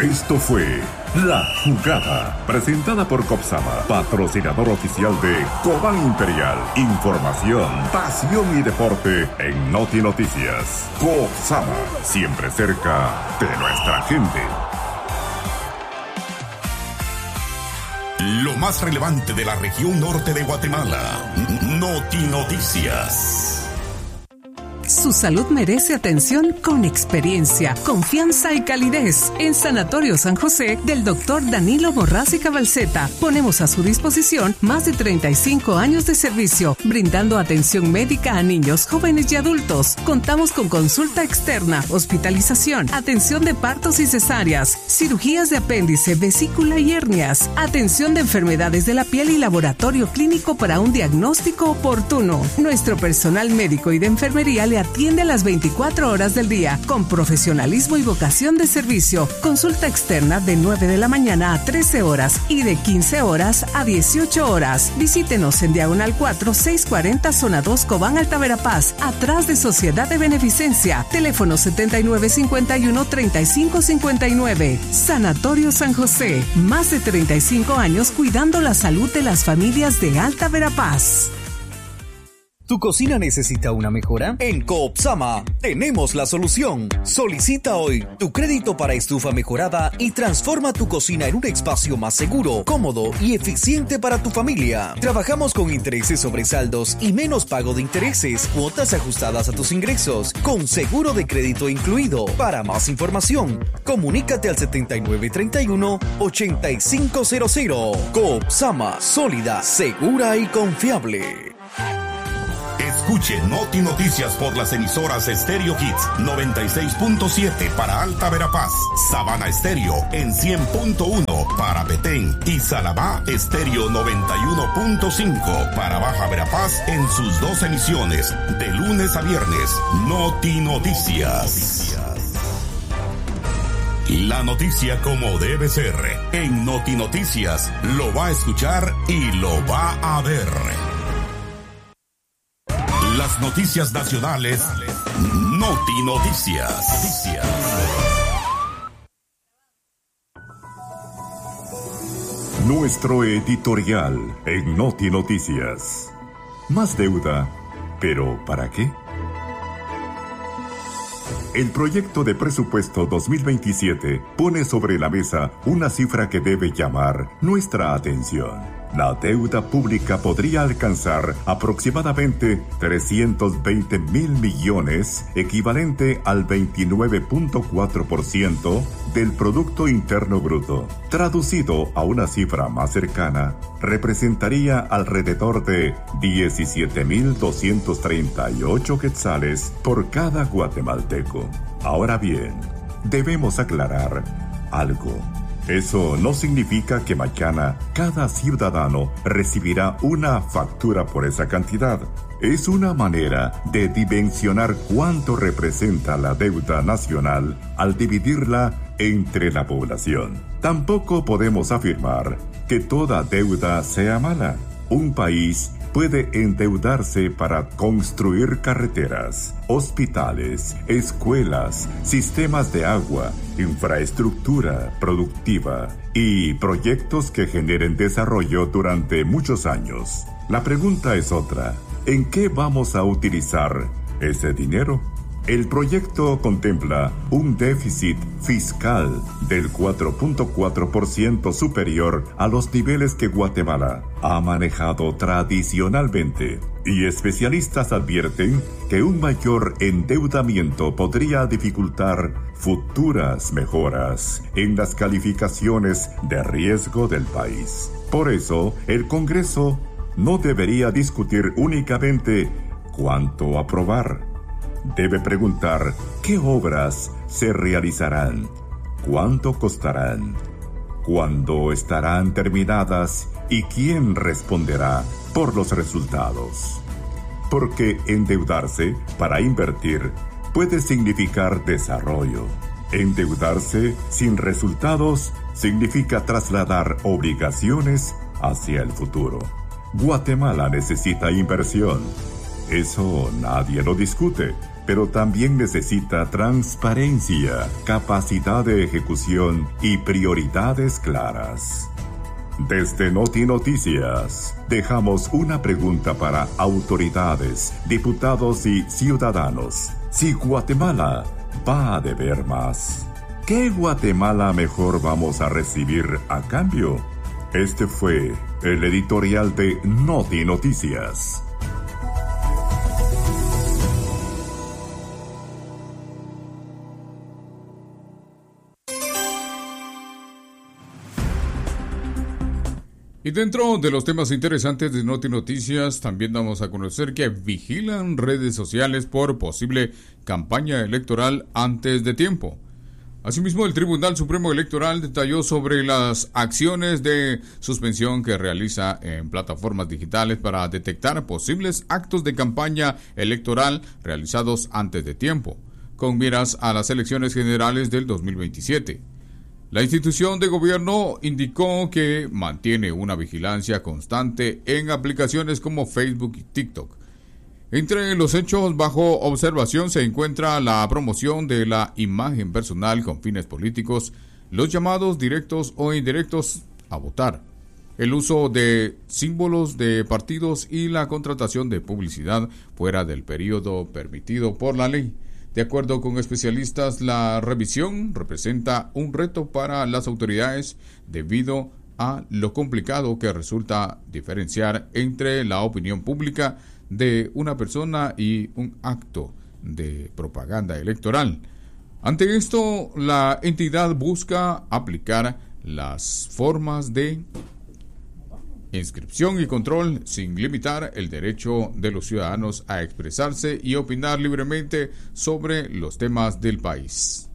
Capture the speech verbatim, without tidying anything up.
Esto fue La Jugada, presentada por Copsama, patrocinador oficial de Cobán Imperial. Información, pasión y deporte en Noti Noticias. Copsama, siempre cerca de nuestra gente. Lo más relevante de la región norte de Guatemala. Noti Noticias. Su salud merece atención con experiencia, confianza y calidez. En Sanatorio San José del doctor Danilo Borrás y Cabalceta ponemos a su disposición más de treinta y cinco años de servicio, brindando atención médica a niños, jóvenes y adultos. Contamos con consulta externa, hospitalización, atención de partos y cesáreas, cirugías de apéndice, vesícula y hernias, atención de enfermedades de la piel y laboratorio clínico para un diagnóstico oportuno. Nuestro personal médico y de enfermería le atiende a las veinticuatro horas del día, con profesionalismo y vocación de servicio. Consulta externa de nueve de la mañana a trece horas y de quince horas a dieciocho horas. Visítenos en Diagonal cuatro, seiscientos cuarenta, Zona dos, Cobán, Alta Verapaz, atrás de Sociedad de Beneficencia. Teléfono setenta y nueve cincuenta y uno, treinta y cinco cincuenta y nueve. Sanatorio San José, más de treinta y cinco años cuidando la salud de las familias de Alta Verapaz. ¿Tu cocina necesita una mejora? En Coopsama tenemos la solución. Solicita hoy tu crédito para estufa mejorada y transforma tu cocina en un espacio más seguro, cómodo y eficiente para tu familia. Trabajamos con intereses sobre saldos y menos pago de intereses, cuotas ajustadas a tus ingresos, con seguro de crédito incluido. Para más información, comunícate al setenta y nueve treinta y uno, ochenta y cinco cero cero. Coopsama, sólida, segura y confiable. Escuche Noti Noticias por las emisoras Stereo Hits noventa y seis punto siete para Alta Verapaz, Sabana Estéreo en cien punto uno para Petén y Salabá Estéreo noventa y uno punto cinco para Baja Verapaz en sus dos emisiones de lunes a viernes. Noti Noticias. La noticia como debe ser. En Noti Noticias lo va a escuchar y lo va a ver. Las noticias nacionales, Noti Noticias. Nuestro editorial en Noti Noticias. Más deuda, ¿pero para qué? El proyecto de presupuesto dos mil veintisiete pone sobre la mesa una cifra que debe llamar nuestra atención. La deuda pública podría alcanzar aproximadamente trescientos veinte mil millones, equivalente al veintinueve punto cuatro por ciento del Producto Interno Bruto. Traducido a una cifra más cercana, representaría alrededor de diecisiete mil doscientos treinta y ocho quetzales por cada guatemalteco. Ahora bien, debemos aclarar algo. Eso no significa que mañana cada ciudadano recibirá una factura por esa cantidad. Es una manera de dimensionar cuánto representa la deuda nacional al dividirla entre la población. Tampoco podemos afirmar que toda deuda sea mala. Un país puede endeudarse para construir carreteras, hospitales, escuelas, sistemas de agua, infraestructura productiva y proyectos que generen desarrollo durante muchos años. La pregunta es otra: ¿en qué vamos a utilizar ese dinero? El proyecto contempla un déficit fiscal del cuatro punto cuatro por ciento superior a los niveles que Guatemala ha manejado tradicionalmente, y especialistas advierten que un mayor endeudamiento podría dificultar futuras mejoras en las calificaciones de riesgo del país. Por eso, el Congreso no debería discutir únicamente cuánto aprobar. Debe preguntar qué obras se realizarán, cuánto costarán, cuándo estarán terminadas y quién responderá por los resultados. Porque endeudarse para invertir puede significar desarrollo. Endeudarse sin resultados significa trasladar obligaciones hacia el futuro. Guatemala necesita inversión. Eso nadie lo discute. pero también necesita transparencia, capacidad de ejecución y prioridades claras. Desde Noti Noticias, dejamos una pregunta para autoridades, diputados y ciudadanos. Si Guatemala va a deber más, ¿qué Guatemala mejor vamos a recibir a cambio? Este fue el editorial de Noti Noticias. Y dentro de los temas interesantes de Noti Noticias, también damos a conocer que vigilan redes sociales por posible campaña electoral antes de tiempo. Asimismo, el Tribunal Supremo Electoral detalló sobre las acciones de suspensión que realiza en plataformas digitales para detectar posibles actos de campaña electoral realizados antes de tiempo, con miras a las elecciones generales del dos mil veintisiete. La institución de gobierno indicó que mantiene una vigilancia constante en aplicaciones como Facebook y TikTok. Entre los hechos bajo observación se encuentra la promoción de la imagen personal con fines políticos, los llamados directos o indirectos a votar, el uso de símbolos de partidos y la contratación de publicidad fuera del periodo permitido por la ley. De acuerdo con especialistas, la revisión representa un reto para las autoridades debido a lo complicado que resulta diferenciar entre la opinión pública de una persona y un acto de propaganda electoral. Ante esto, la entidad busca aplicar las formas de inscripción y control sin limitar el derecho de los ciudadanos a expresarse y opinar libremente sobre los temas del país.